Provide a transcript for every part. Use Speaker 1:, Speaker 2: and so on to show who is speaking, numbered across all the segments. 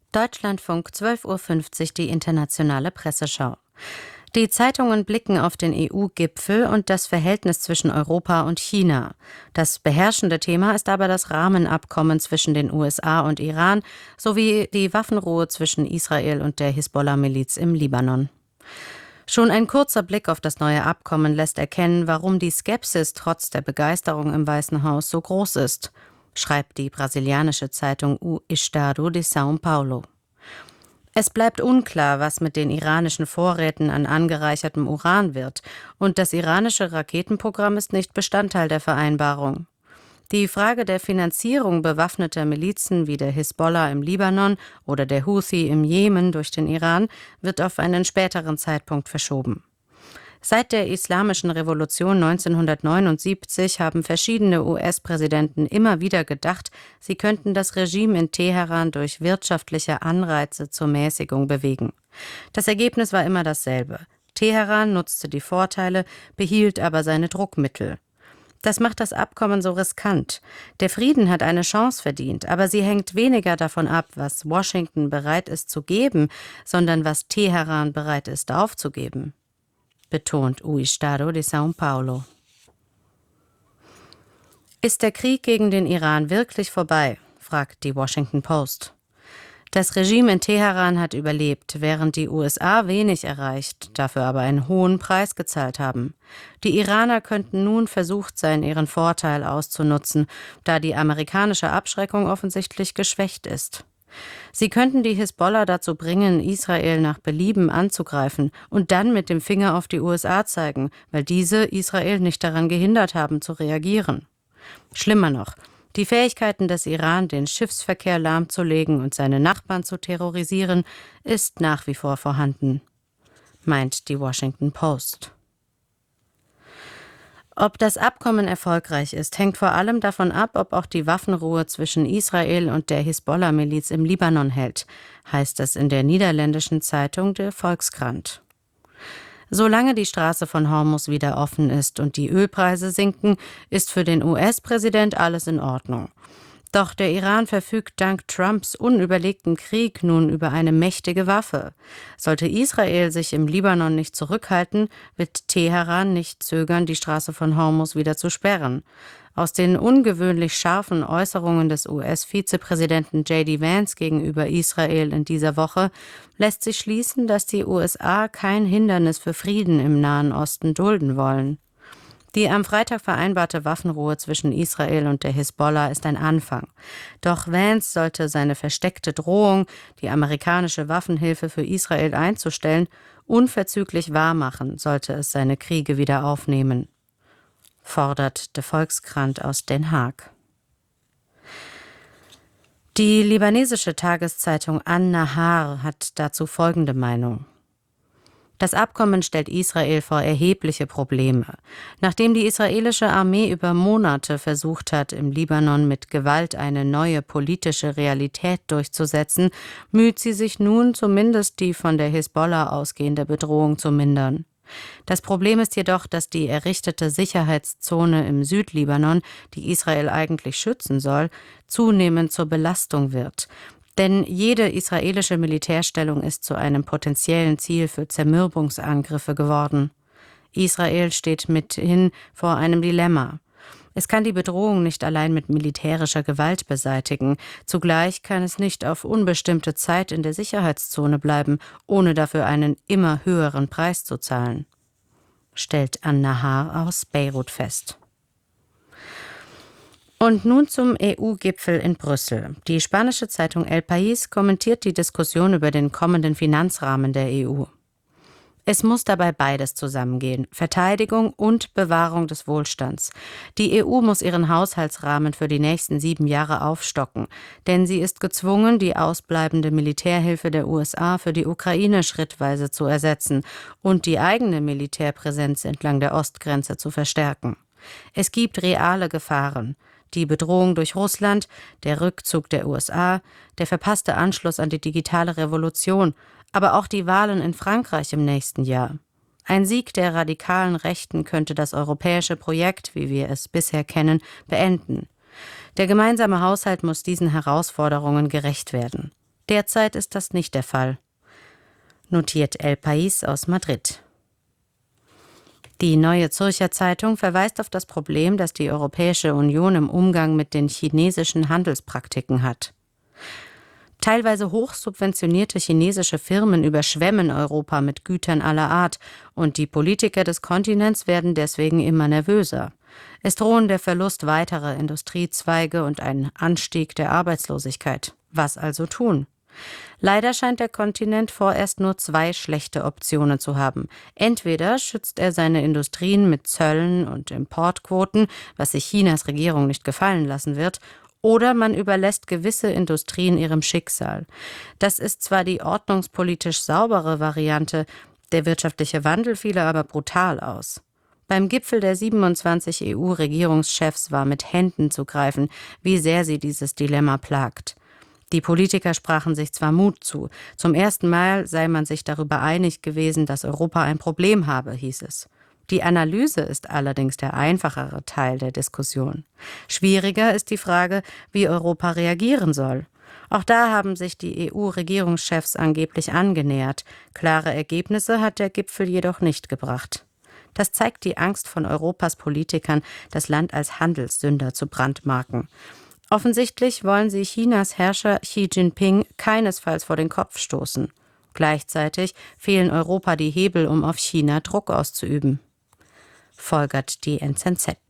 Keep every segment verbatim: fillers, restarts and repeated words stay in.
Speaker 1: Deutschlandfunk zwölf Uhr fünfzig, die internationale Presseschau. Die Zeitungen blicken auf den E U-Gipfel und das Verhältnis zwischen Europa und China. Das beherrschende Thema ist aber das Rahmenabkommen zwischen den U S A und Iran sowie die Waffenruhe zwischen Israel und der Hisbollah-Miliz im Libanon. Schon ein kurzer Blick auf das neue Abkommen lässt erkennen, warum die Skepsis trotz der Begeisterung im Weißen Haus so groß ist, schreibt die brasilianische Zeitung O Estado de São Paulo. Es bleibt unklar, was mit den iranischen Vorräten an angereichertem Uran wird, und das iranische Raketenprogramm ist nicht Bestandteil der Vereinbarung. Die Frage der Finanzierung bewaffneter Milizen wie der Hisbollah im Libanon oder der Houthi im Jemen durch den Iran wird auf einen späteren Zeitpunkt verschoben. Seit der Islamischen Revolution neunzehnhundertneunundsiebzig haben verschiedene U S-Präsidenten immer wieder gedacht, sie könnten das Regime in Teheran durch wirtschaftliche Anreize zur Mäßigung bewegen. Das Ergebnis war immer dasselbe. Teheran nutzte die Vorteile, behielt aber seine Druckmittel. Das macht das Abkommen so riskant. Der Frieden hat eine Chance verdient, aber sie hängt weniger davon ab, was Washington bereit ist zu geben, sondern was Teheran bereit ist aufzugeben, betont O Estado de São Paulo. Ist der Krieg gegen den Iran wirklich vorbei? Fragt die Washington Post. Das Regime in Teheran hat überlebt, während die U S A wenig erreicht, dafür aber einen hohen Preis gezahlt haben. Die Iraner könnten nun versucht sein, ihren Vorteil auszunutzen, da die amerikanische Abschreckung offensichtlich geschwächt ist. Sie könnten die Hisbollah dazu bringen, Israel nach Belieben anzugreifen und dann mit dem Finger auf die U S A zeigen, weil diese Israel nicht daran gehindert haben, zu reagieren. Schlimmer noch, die Fähigkeiten des Iran, den Schiffsverkehr lahmzulegen und seine Nachbarn zu terrorisieren, ist nach wie vor vorhanden, meint die Washington Post. Ob das Abkommen erfolgreich ist, hängt vor allem davon ab, ob auch die Waffenruhe zwischen Israel und der Hisbollah-Miliz im Libanon hält, heißt es in der niederländischen Zeitung De Volkskrant. Solange die Straße von Hormuz wieder offen ist und die Ölpreise sinken, ist für den U S-Präsident alles in Ordnung. Doch der Iran verfügt dank Trumps unüberlegten Krieg nun über eine mächtige Waffe. Sollte Israel sich im Libanon nicht zurückhalten, wird Teheran nicht zögern, die Straße von Hormuz wieder zu sperren. Aus den ungewöhnlich scharfen Äußerungen des U S-Vizepräsidenten J D Vance gegenüber Israel in dieser Woche lässt sich schließen, dass die U S A kein Hindernis für Frieden im Nahen Osten dulden wollen. Die am Freitag vereinbarte Waffenruhe zwischen Israel und der Hisbollah ist ein Anfang. Doch Vance sollte seine versteckte Drohung, die amerikanische Waffenhilfe für Israel einzustellen, unverzüglich wahrmachen, sollte es seine Kriege wieder aufnehmen, fordert De Volkskrant aus Den Haag. Die libanesische Tageszeitung An-Nahar hat dazu folgende Meinung. Das Abkommen stellt Israel vor erhebliche Probleme. Nachdem die israelische Armee über Monate versucht hat, im Libanon mit Gewalt eine neue politische Realität durchzusetzen, müht sie sich nun zumindest die von der Hisbollah ausgehende Bedrohung zu mindern. Das Problem ist jedoch, dass die errichtete Sicherheitszone im Südlibanon, die Israel eigentlich schützen soll, zunehmend zur Belastung wird. Denn jede israelische Militärstellung ist zu einem potenziellen Ziel für Zermürbungsangriffe geworden. Israel steht mithin vor einem Dilemma. Es kann die Bedrohung nicht allein mit militärischer Gewalt beseitigen. Zugleich kann es nicht auf unbestimmte Zeit in der Sicherheitszone bleiben, ohne dafür einen immer höheren Preis zu zahlen, stellt An-Nahar aus Beirut fest. Und nun zum E U-Gipfel in Brüssel. Die spanische Zeitung El País kommentiert die Diskussion über den kommenden Finanzrahmen der E U. Es muss dabei beides zusammengehen, Verteidigung und Bewahrung des Wohlstands. Die E U muss ihren Haushaltsrahmen für die nächsten sieben Jahre aufstocken, denn sie ist gezwungen, die ausbleibende Militärhilfe der U S A für die Ukraine schrittweise zu ersetzen und die eigene Militärpräsenz entlang der Ostgrenze zu verstärken. Es gibt reale Gefahren. Die Bedrohung durch Russland, der Rückzug der U S A, der verpasste Anschluss an die digitale Revolution, aber auch die Wahlen in Frankreich im nächsten Jahr. Ein Sieg der radikalen Rechten könnte das europäische Projekt, wie wir es bisher kennen, beenden. Der gemeinsame Haushalt muss diesen Herausforderungen gerecht werden. Derzeit ist das nicht der Fall, notiert El País aus Madrid. Die Neue Zürcher Zeitung verweist auf das Problem, das die Europäische Union im Umgang mit den chinesischen Handelspraktiken hat. Teilweise hochsubventionierte chinesische Firmen überschwemmen Europa mit Gütern aller Art und die Politiker des Kontinents werden deswegen immer nervöser. Es drohen der Verlust weiterer Industriezweige und ein Anstieg der Arbeitslosigkeit. Was also tun? Leider scheint der Kontinent vorerst nur zwei schlechte Optionen zu haben. Entweder schützt er seine Industrien mit Zöllen und Importquoten, was sich Chinas Regierung nicht gefallen lassen wird, oder man überlässt gewisse Industrien ihrem Schicksal. Das ist zwar die ordnungspolitisch saubere Variante, der wirtschaftliche Wandel fiele aber brutal aus. Beim Gipfel der siebenundzwanzig E U-Regierungschefs war mit Händen zu greifen, wie sehr sie dieses Dilemma plagt. Die Politiker sprachen sich zwar Mut zu, zum ersten Mal sei man sich darüber einig gewesen, dass Europa ein Problem habe, hieß es. Die Analyse ist allerdings der einfachere Teil der Diskussion. Schwieriger ist die Frage, wie Europa reagieren soll. Auch da haben sich die E U-Regierungschefs angeblich angenähert. Klare Ergebnisse hat der Gipfel jedoch nicht gebracht. Das zeigt die Angst von Europas Politikern, das Land als Handelssünder zu brandmarken. Offensichtlich wollen sie Chinas Herrscher Xi Jinping keinesfalls vor den Kopf stoßen. Gleichzeitig fehlen Europa die Hebel, um auf China Druck auszuüben, folgert die N Z Z.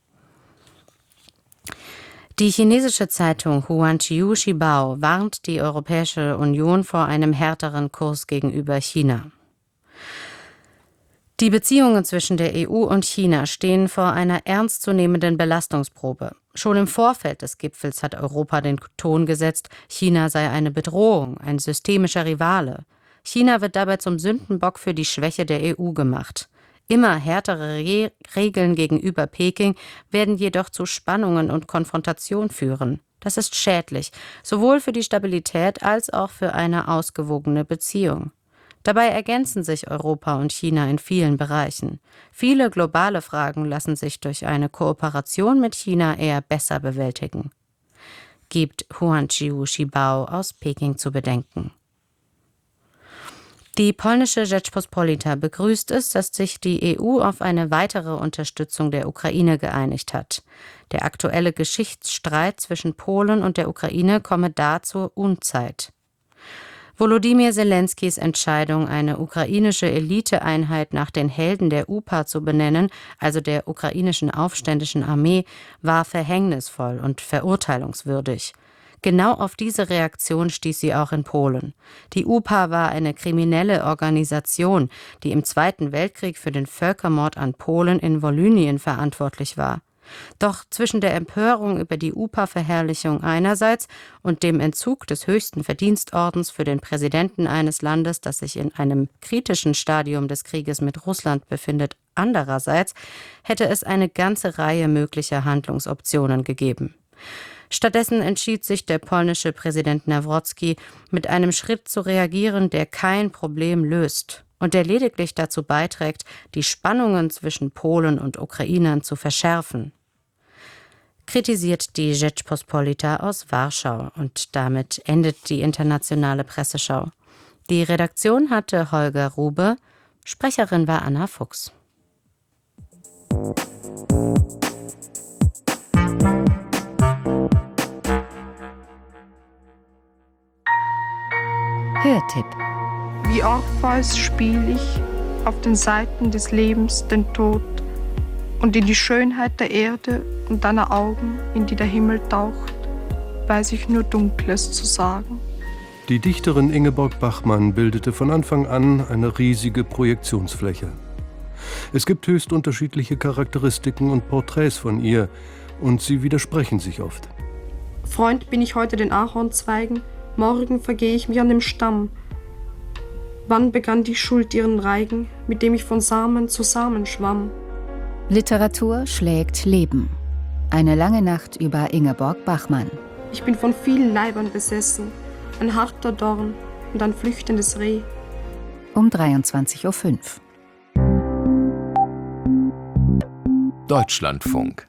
Speaker 1: Die chinesische Zeitung Huanqiu Shibao warnt die Europäische Union vor einem härteren Kurs gegenüber China. Die Beziehungen zwischen der E U und China stehen vor einer ernstzunehmenden Belastungsprobe. Schon im Vorfeld des Gipfels hat Europa den Ton gesetzt, China sei eine Bedrohung, ein systemischer Rivale. China wird dabei zum Sündenbock für die Schwäche der E U gemacht. Immer härtere Re- Regeln gegenüber Peking werden jedoch zu Spannungen und Konfrontation führen. Das ist schädlich, sowohl für die Stabilität als auch für eine ausgewogene Beziehung. Dabei ergänzen sich Europa und China in vielen Bereichen. Viele globale Fragen lassen sich durch eine Kooperation mit China eher besser bewältigen, gibt Huanqiu Shibao aus Peking zu bedenken. Die polnische Rzeczpospolita begrüßt es, dass sich die E U auf eine weitere Unterstützung der Ukraine geeinigt hat. Der aktuelle Geschichtsstreit zwischen Polen und der Ukraine komme da zur Unzeit. Volodymyr Zelenskys Entscheidung, eine ukrainische Eliteeinheit nach den Helden der U P A zu benennen, also der ukrainischen aufständischen Armee, war verhängnisvoll und verurteilungswürdig. Genau auf diese Reaktion stieß sie auch in Polen. Die U P A war eine kriminelle Organisation, die im Zweiten Weltkrieg für den Völkermord an Polen in Wolynien verantwortlich war. Doch zwischen der Empörung über die U P A-Verherrlichung einerseits und dem Entzug des höchsten Verdienstordens für den Präsidenten eines Landes, das sich in einem kritischen Stadium des Krieges mit Russland befindet, andererseits, hätte es eine ganze Reihe möglicher Handlungsoptionen gegeben. Stattdessen entschied sich der polnische Präsident Nawrocki, mit einem Schritt zu reagieren, der kein Problem löst und der lediglich dazu beiträgt, die Spannungen zwischen Polen und Ukrainern zu verschärfen, kritisiert die Rzeczpospolita aus Warschau, und damit endet die internationale Presseschau. Die Redaktion hatte Holger Rube, Sprecherin war Anna Fuchs.
Speaker 2: Hörtipp.
Speaker 3: Wie oftmals spiele ich auf den Seiten des Lebens den Tod und in die Schönheit der Erde und deiner Augen, in die der Himmel taucht, weiß ich nur Dunkles zu sagen.
Speaker 4: Die Dichterin Ingeborg Bachmann bildete von Anfang an eine riesige Projektionsfläche. Es gibt höchst unterschiedliche Charakteristiken und Porträts von ihr, und sie widersprechen sich oft.
Speaker 3: Freund bin ich heute den Ahornzweigen, morgen vergehe ich mich an dem Stamm. Wann begann die Schuld ihren Reigen, mit dem ich von Samen zu Samen schwamm?
Speaker 2: Literatur schlägt Leben. Eine lange Nacht über Ingeborg Bachmann.
Speaker 3: Ich bin von vielen Leibern besessen, ein harter Dorn und ein flüchtendes Reh.
Speaker 2: Um dreiundzwanzig Uhr fünf.
Speaker 5: Deutschlandfunk.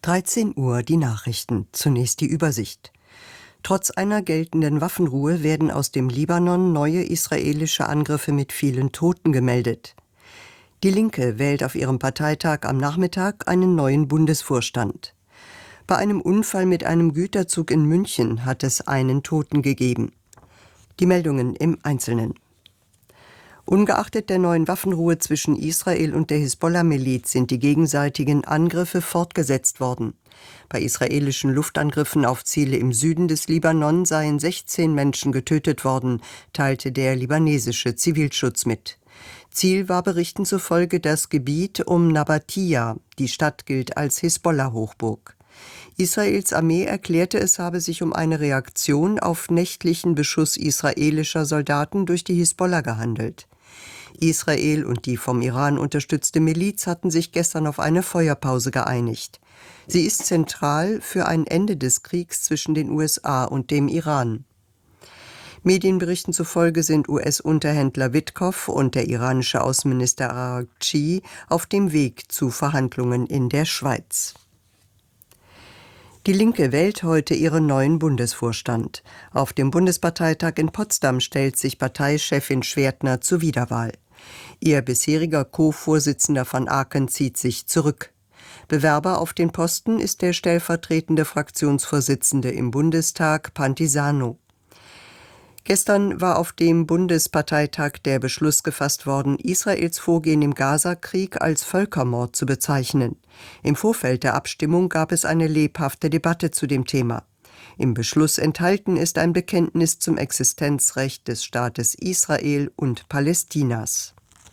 Speaker 5: dreizehn Uhr die Nachrichten. Zunächst die Übersicht. Trotz einer geltenden Waffenruhe werden aus dem Libanon neue israelische Angriffe mit vielen Toten gemeldet. Die Linke wählt auf ihrem Parteitag am Nachmittag einen neuen Bundesvorstand. Bei einem Unfall mit einem Güterzug in München hat es einen Toten gegeben. Die Meldungen im Einzelnen. Ungeachtet der neuen Waffenruhe zwischen Israel und der Hisbollah-Miliz sind die gegenseitigen Angriffe fortgesetzt worden. Bei israelischen Luftangriffen auf Ziele im Süden des Libanon seien sechzehn Menschen getötet worden, teilte der libanesische Zivilschutz mit. Ziel war Berichten zufolge das Gebiet um Nabatiya. Die Stadt gilt als Hisbollah-Hochburg. Israels Armee erklärte, es habe sich um eine Reaktion auf nächtlichen Beschuss israelischer Soldaten durch die Hisbollah gehandelt. Israel und die vom Iran unterstützte Miliz hatten sich gestern auf eine Feuerpause geeinigt. Sie ist zentral für ein Ende des Kriegs zwischen den U S A und dem Iran. Medienberichten zufolge sind U S-Unterhändler Witkow und der iranische Außenminister Araghchi auf dem Weg zu Verhandlungen in der Schweiz. Die Linke wählt heute ihren neuen Bundesvorstand. Auf dem Bundesparteitag in Potsdam stellt sich Parteichefin Schwertner zur Wiederwahl. Ihr bisheriger Co-Vorsitzender van Aken zieht sich zurück. Bewerber auf den Posten ist der stellvertretende Fraktionsvorsitzende im Bundestag, Pantisano. Gestern war auf dem Bundesparteitag der Beschluss gefasst worden, Israels Vorgehen im Gaza-Krieg als Völkermord zu bezeichnen. Im Vorfeld der Abstimmung gab es eine lebhafte Debatte zu dem Thema. Im Beschluss enthalten ist ein Bekenntnis zum Existenzrecht des Staates Israel und Palästinas.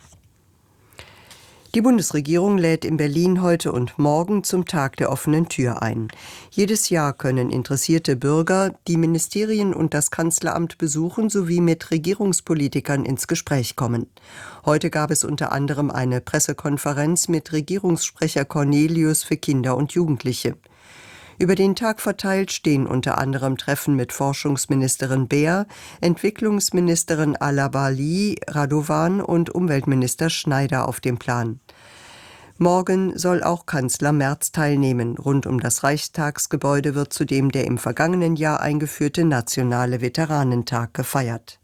Speaker 5: Die Bundesregierung lädt in Berlin heute und morgen zum Tag der offenen Tür ein. Jedes Jahr können interessierte Bürger die Ministerien und das Kanzleramt besuchen sowie mit Regierungspolitikern ins Gespräch kommen. Heute gab es unter anderem eine Pressekonferenz mit Regierungssprecher Cornelius für Kinder und Jugendliche. Über den Tag verteilt stehen unter anderem Treffen mit Forschungsministerin Beer, Entwicklungsministerin Al-Abali Radovan und Umweltminister Schneider auf dem Plan. Morgen soll auch Kanzler Merz teilnehmen. Rund um das Reichstagsgebäude wird zudem der im vergangenen Jahr eingeführte Nationale Veteranentag gefeiert.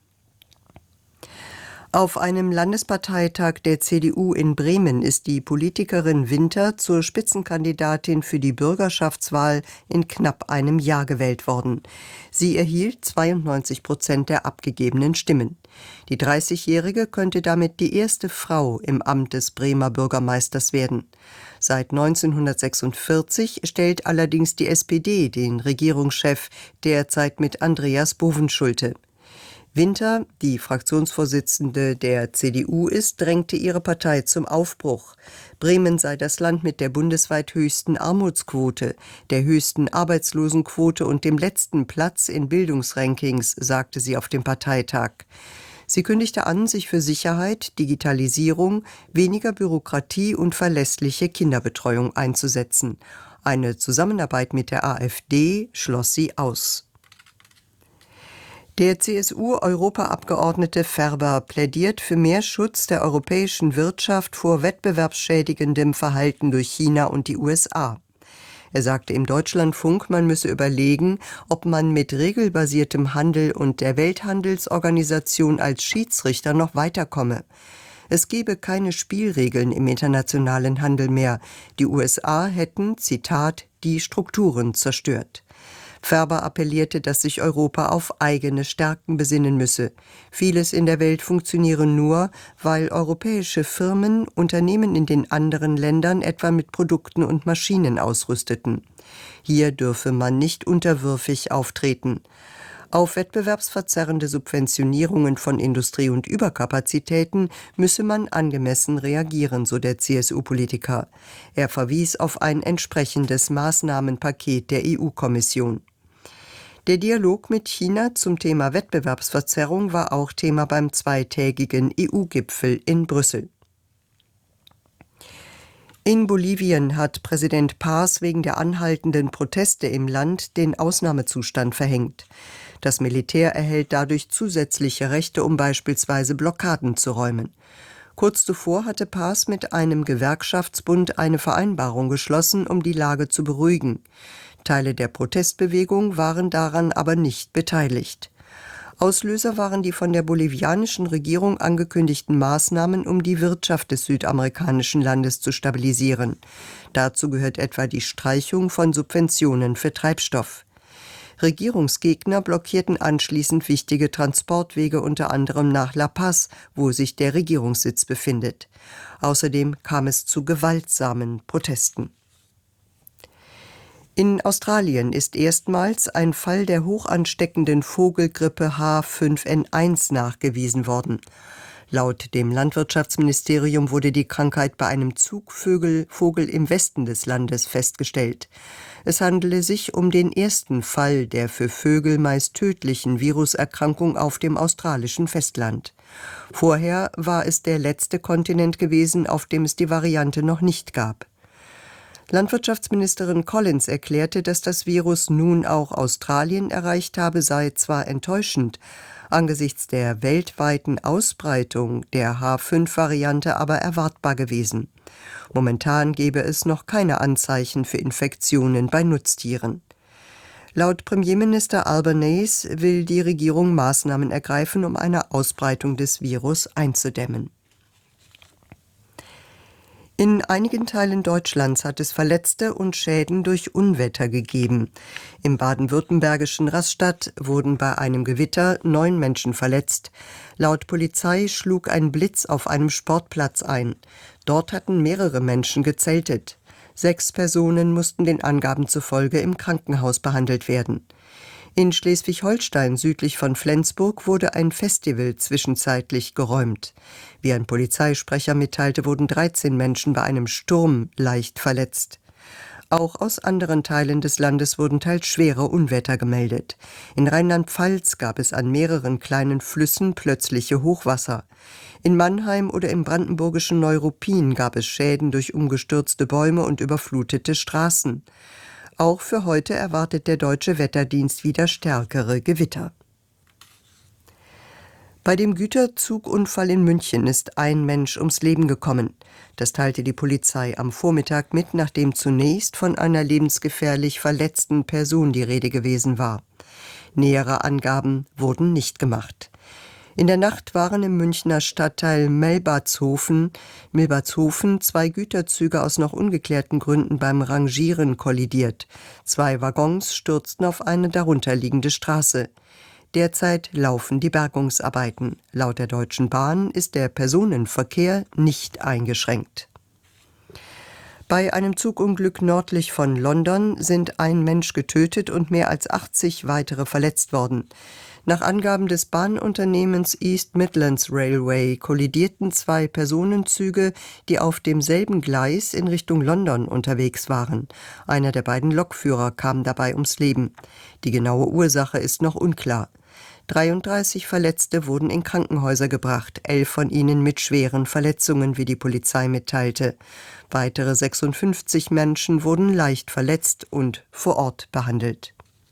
Speaker 5: Auf einem Landesparteitag der C D U in Bremen ist die Politikerin Winter zur Spitzenkandidatin für die Bürgerschaftswahl in knapp einem Jahr gewählt worden. Sie erhielt zweiundneunzig Prozent der abgegebenen Stimmen. Die dreißigjährige könnte damit die erste Frau im Amt des Bremer Bürgermeisters werden. Seit neunzehnhundertsechsundvierzig stellt allerdings die S P D den Regierungschef, derzeit mit Andreas Bovenschulte. Winter, die Fraktionsvorsitzende der C D U ist, drängte ihre Partei zum Aufbruch. Bremen sei das Land mit der bundesweit höchsten Armutsquote, der höchsten Arbeitslosenquote und dem letzten Platz in Bildungsrankings, sagte sie auf dem Parteitag. Sie kündigte an, sich für Sicherheit, Digitalisierung, weniger Bürokratie und verlässliche Kinderbetreuung einzusetzen. Eine Zusammenarbeit mit der AfD schloss sie aus. Der C S U-Europaabgeordnete Ferber plädiert für mehr Schutz der europäischen Wirtschaft vor wettbewerbsschädigendem Verhalten durch China und die U S A. Er sagte im Deutschlandfunk, man müsse überlegen, ob man mit regelbasiertem Handel und der Welthandelsorganisation als Schiedsrichter noch weiterkomme. Es gebe keine Spielregeln im internationalen Handel mehr. Die U S A hätten, Zitat, die Strukturen zerstört. Ferber appellierte, dass sich Europa auf eigene Stärken besinnen müsse. Vieles in der Welt funktioniere nur, weil europäische Firmen Unternehmen in den anderen Ländern etwa mit Produkten und Maschinen ausrüsteten. Hier dürfe man nicht unterwürfig auftreten. Auf wettbewerbsverzerrende Subventionierungen von Industrie und Überkapazitäten müsse man angemessen reagieren, so der C S U-Politiker. Er verwies auf ein entsprechendes Maßnahmenpaket der E U-Kommission. Der Dialog mit China zum Thema Wettbewerbsverzerrung war auch Thema beim zweitägigen E U-Gipfel in Brüssel. In Bolivien hat Präsident Paz wegen der anhaltenden Proteste im Land den Ausnahmezustand verhängt. Das Militär erhält dadurch zusätzliche Rechte, um beispielsweise Blockaden zu räumen. Kurz zuvor hatte Paz mit einem Gewerkschaftsbund eine Vereinbarung geschlossen, um die Lage zu beruhigen. Teile der Protestbewegung waren daran aber nicht beteiligt. Auslöser waren die von der bolivianischen Regierung angekündigten Maßnahmen, um die Wirtschaft des südamerikanischen Landes zu stabilisieren. Dazu gehört etwa die Streichung von Subventionen für Treibstoff. Regierungsgegner blockierten anschließend wichtige Transportwege, unter anderem nach La Paz, wo sich der Regierungssitz befindet. Außerdem kam es zu gewaltsamen Protesten. In Australien ist erstmals ein Fall der hochansteckenden Vogelgrippe H fünf N eins nachgewiesen worden. Laut dem Landwirtschaftsministerium wurde die Krankheit bei einem Zugvogel Vogel im Westen des Landes festgestellt. Es handele sich um den ersten Fall der für Vögel meist tödlichen Viruserkrankung auf dem australischen Festland. Vorher war es der letzte Kontinent gewesen, auf dem es die Variante noch nicht gab. Landwirtschaftsministerin Collins erklärte, dass das Virus nun auch Australien erreicht habe, sei zwar enttäuschend, angesichts der weltweiten Ausbreitung der H fünf Variante aber erwartbar gewesen. Momentan gebe es noch keine Anzeichen für Infektionen bei Nutztieren. Laut Premierminister Albanese will die Regierung Maßnahmen ergreifen, um eine Ausbreitung des Virus einzudämmen. In einigen Teilen Deutschlands hat es Verletzte und Schäden durch Unwetter gegeben. Im baden-württembergischen Rastatt wurden bei einem Gewitter neun Menschen verletzt. Laut Polizei schlug ein Blitz auf einem Sportplatz ein. Dort hatten mehrere Menschen gezeltet. Sechs Personen mussten den Angaben zufolge im Krankenhaus behandelt werden. In Schleswig-Holstein südlich von Flensburg wurde ein Festival zwischenzeitlich geräumt. Wie ein Polizeisprecher mitteilte, wurden dreizehn Menschen bei einem Sturm leicht verletzt. Auch aus anderen Teilen des Landes wurden teils schwere Unwetter gemeldet. In Rheinland-Pfalz gab es an mehreren kleinen Flüssen plötzliche Hochwasser. In Mannheim oder im brandenburgischen Neuruppin gab es Schäden durch umgestürzte Bäume und überflutete Straßen. Auch für heute erwartet der Deutsche Wetterdienst wieder stärkere Gewitter. Bei dem Güterzugunfall in München ist ein Mensch ums Leben gekommen. Das teilte die Polizei am Vormittag mit, nachdem zunächst von einer lebensgefährlich verletzten Person die Rede gewesen war. Nähere Angaben wurden nicht gemacht. In der Nacht waren im Münchner Stadtteil Melbertshofen, Milbertshofen zwei Güterzüge aus noch ungeklärten Gründen beim Rangieren kollidiert. Zwei Waggons stürzten auf eine darunterliegende Straße. Derzeit laufen die Bergungsarbeiten. Laut der Deutschen Bahn ist der Personenverkehr nicht eingeschränkt. Bei einem Zugunglück nördlich von London sind ein Mensch getötet und mehr als achtzig weitere verletzt worden. Nach Angaben des Bahnunternehmens East Midlands Railway kollidierten zwei Personenzüge, die auf demselben Gleis in Richtung London unterwegs waren. Einer der beiden Lokführer kam dabei ums Leben. Die genaue Ursache ist noch unklar. dreiunddreißig Verletzte wurden in Krankenhäuser gebracht, elf von ihnen mit schweren Verletzungen, wie die Polizei mitteilte. Weitere sechsundfünfzig Menschen wurden leicht verletzt und vor Ort behandelt.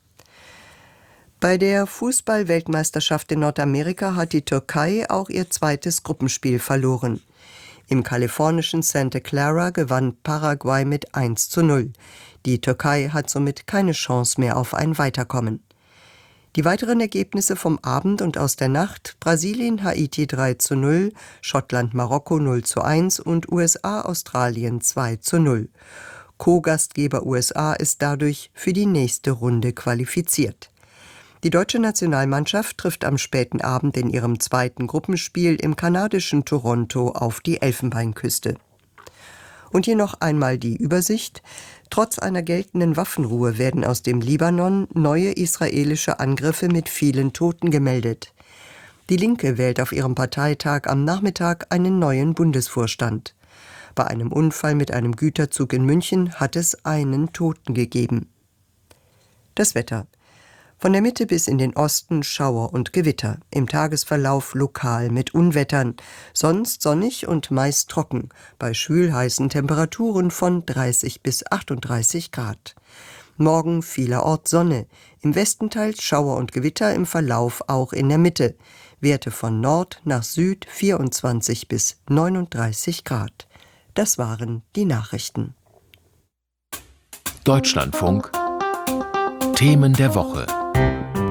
Speaker 5: Bei der Fußball-Weltmeisterschaft in Nordamerika hat die Türkei auch ihr zweites Gruppenspiel verloren. Im kalifornischen Santa Clara gewann Paraguay mit eins zu null. Die Türkei hat somit keine Chance mehr auf ein Weiterkommen. Die weiteren Ergebnisse vom Abend und aus der Nacht: Brasilien, Haiti drei zu null, Schottland, Marokko null zu eins und U S A, Australien zwei zu null. Co-Gastgeber U S A ist dadurch für die nächste Runde qualifiziert. Die deutsche Nationalmannschaft trifft am späten Abend in ihrem zweiten Gruppenspiel im kanadischen Toronto auf die Elfenbeinküste. Und hier noch einmal die Übersicht. Trotz einer geltenden Waffenruhe werden aus dem Libanon neue israelische Angriffe mit vielen Toten gemeldet. Die Linke wählt auf ihrem Parteitag am Nachmittag einen neuen Bundesvorstand. Bei einem Unfall mit einem Güterzug in München hat es einen Toten gegeben. Das Wetter. Von der Mitte bis in den Osten Schauer und Gewitter, im Tagesverlauf lokal mit Unwettern, sonst sonnig und meist trocken, bei schwülheißen Temperaturen von dreißig bis achtunddreißig Grad. Morgen vielerorts Sonne, im Westen teils Schauer und Gewitter, im Verlauf auch in der Mitte. Werte von Nord nach Süd vierundzwanzig bis neununddreißig Grad. Das waren die Nachrichten.
Speaker 6: Deutschlandfunk Themen der Woche.